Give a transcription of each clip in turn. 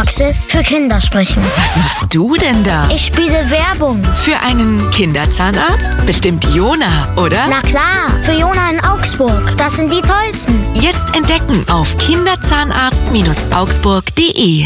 Praxis für Kinder sprechen. Was machst du denn da? Ich spiele Werbung. Für einen Kinderzahnarzt? Bestimmt Jona, oder? Na klar, für Jona in Augsburg. Das sind die tollsten. Jetzt entdecken auf kinderzahnarzt-augsburg.de.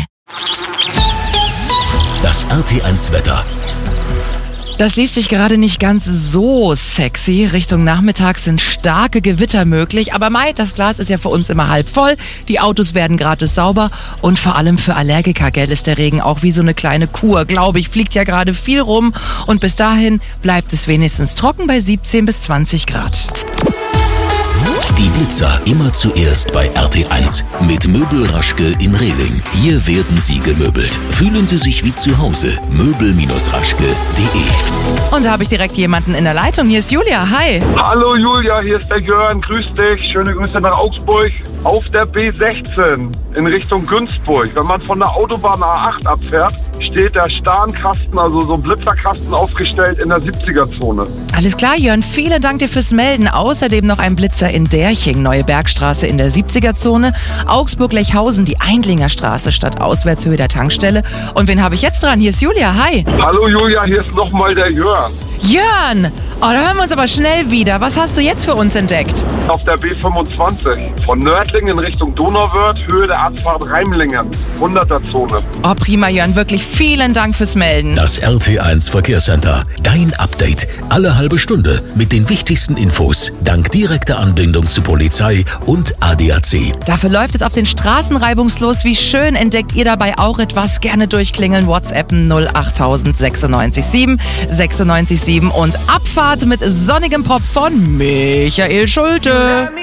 Das RT1 Wetter. Das liest sich gerade nicht ganz so sexy. Richtung Nachmittag sind starke Gewitter möglich. Aber das Glas ist ja für uns immer halb voll. Die Autos werden gratis sauber. Und vor allem für Allergiker, ist der Regen auch wie so eine kleine Kur. Glaube ich, fliegt ja gerade viel rum. Und bis dahin bleibt es wenigstens trocken bei 17 bis 20 Grad. Die Blitzer immer zuerst bei RT1 mit Möbel Raschke in Rehling. Hier werden Sie gemöbelt. Fühlen Sie sich wie zu Hause. Möbel-raschke.de. Und da habe ich direkt jemanden in der Leitung. Hier ist Julia. Hi. Hallo Julia, hier ist der Jörn. Grüß dich. Schöne Grüße nach Augsburg. Auf der B16 in Richtung Günzburg. Wenn man von der Autobahn A8 abfährt, steht der Starnkasten, also so ein Blitzerkasten, aufgestellt in der 70er-Zone. Alles klar, Jörn. Vielen Dank dir fürs Melden. Außerdem noch ein Blitzer in Derching, Neue Bergstraße in der 70er-Zone, Augsburg-Lechhausen, die Eindlinger Straße statt Auswärtshöhe der Tankstelle. Und wen habe ich jetzt dran? Hier ist Julia. Hi. Hallo Julia, hier ist nochmal der Jörn. Jörn! Oh, da hören wir uns aber schnell wieder. Was hast du jetzt für uns entdeckt? Auf der B25 von Nördlingen in Richtung Donauwörth, Höhe der Abfahrt Reimlingen, 100er-Zone. Oh, prima, Jörn. Wirklich vielen Dank fürs Melden. Das RT1 Verkehrscenter. Dein Update. Alle halbe Stunde mit den wichtigsten Infos. Dank direkter Anbindung zu Polizei und ADAC. Dafür läuft es auf den Straßen reibungslos. Wie schön. Entdeckt ihr dabei auch etwas? Gerne durchklingeln. WhatsAppen 08000 96 7 96 7 und Abfahrt mit sonnigem Pop von Michael Schulte.